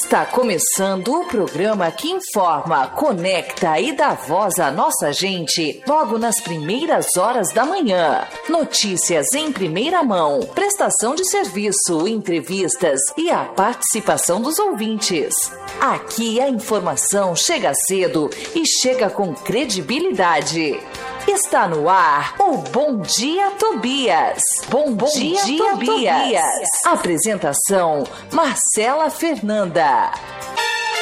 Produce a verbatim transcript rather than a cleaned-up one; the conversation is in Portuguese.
Está começando o programa que informa, conecta e dá voz à nossa gente logo nas primeiras horas da manhã. Notícias em primeira mão, prestação de serviço, entrevistas e a participação dos ouvintes. Aqui a informação chega cedo e chega com credibilidade. Está no ar o Bom Dia Tobias. Bom, Bom Dia, dia Tobias. Tobias. Apresentação Marcela Fernanda.